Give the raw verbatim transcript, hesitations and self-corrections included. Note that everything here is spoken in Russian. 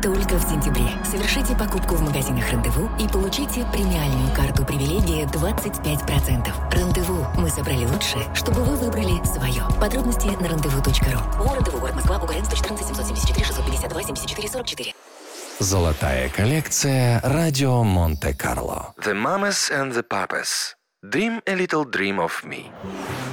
Только в сентябре. Совершите покупку в магазинах «Рандеву» и получите премиальную карту «Привилегия» двадцать пять процентов. «Рандеву». Мы собрали лучшее, чтобы вы выбрали свое. Подробности на рандеву точка ру. Рандеву, город Москва, УГРН сто четырнадцать семьсот семьдесят четыре шестьсот пятьдесят два семьдесят четыре сорок четыре. Золотая коллекция «Радио Монте-Карло». The Mamas and the Papas. Dream a little dream of me.